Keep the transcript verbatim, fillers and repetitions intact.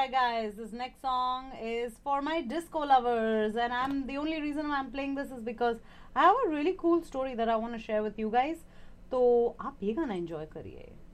Alright guys, this next song is for my disco lovers, and I'm the only reason why I'm playing this is because I have a really cool story that I want to share with you guys. तो आप ये गाना enjoy करिए.